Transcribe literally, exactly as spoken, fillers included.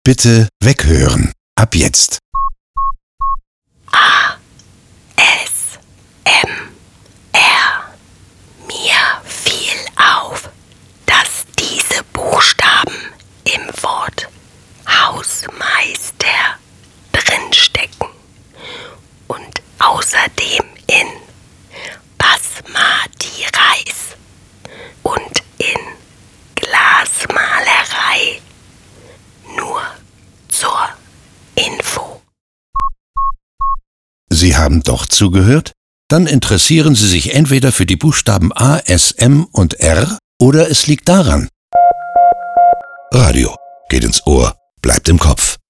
Bitte weghören. Ab jetzt. A S M R. Mir fiel auf, dass diese Buchstaben im Wort Hausmeister drinstecken und außerdem in Basmati Reis und in Glasmalerei. Nur zur Info. Sie haben doch zugehört? Dann interessieren Sie sich entweder für die Buchstaben A, S, M und R oder es liegt daran. Radio geht ins Ohr, bleibt im Kopf.